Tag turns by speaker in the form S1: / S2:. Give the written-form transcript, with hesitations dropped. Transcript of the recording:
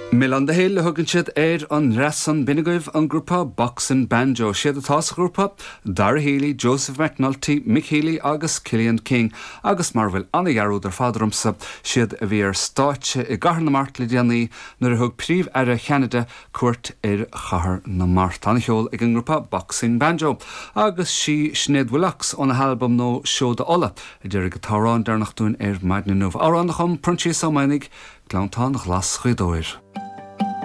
S1: Milan de héile thugann siad an Rassan Binnegoibh an grúpa Boxing Banjo siad atá sa grúpa Dara Healy, Joseph McNulty, Mick Healy agus Killian King agus mar bhfuil anna ghearúd ar fádrumsa siad a bhí ar stáitse I gcathair na Mart le déanaí nuair a thug príomh ar a Cheanada cuairt ar chathair na Mart. Anna cheol ag an grúpa Boxing Banjo agus si Sinead Willox ón album nó Show de Ola a deireadh go tárán dar nach dún ar maidna nuamh. Árán nach chum prontíos á mainig glán tá nach las chuidóir.